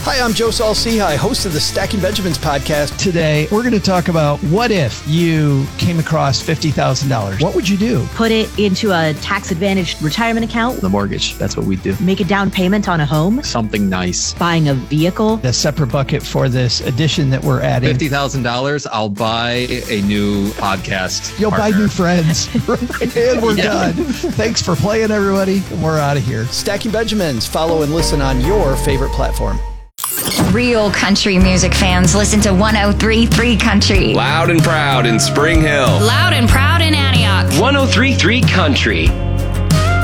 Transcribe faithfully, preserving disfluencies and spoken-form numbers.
Hi, I'm Joe Saul-Sehy, host of the Stacking Benjamins podcast. Today, we're going to talk about what if you came across fifty thousand dollars? What would you do? Put it into a tax-advantaged retirement account. The mortgage, that's what we do. Make a down payment on a home. Something nice. Buying a vehicle. A separate bucket for this addition that we're adding. fifty thousand dollars, I'll buy a new podcast You'll partner. buy new friends. And we're Yeah. done. Thanks for playing, everybody. We're out of here. Stacking Benjamins. Follow and listen on your favorite platform. Real country music fans listen to one oh three point three Country. Loud and proud in Spring Hill. Loud and proud in Antioch. one oh three point three Country.